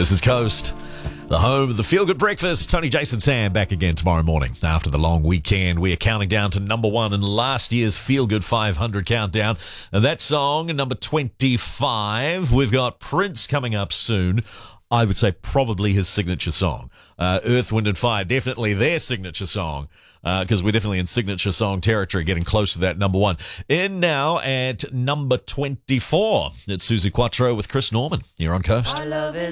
This is Coast, the home of the Feel Good Breakfast. Tony, Jason, Sam back again tomorrow morning. After the long weekend, we are counting down to number one in last year's Feel Good 500 countdown. And that song, number 25. We've got Prince coming up soon. I would say probably his signature song. Earth, Wind and Fire, definitely their signature song. Because we're definitely in signature song territory, getting close to that number one. In now at number 24, it's Suzi Quatro with Chris Norman here on Coast.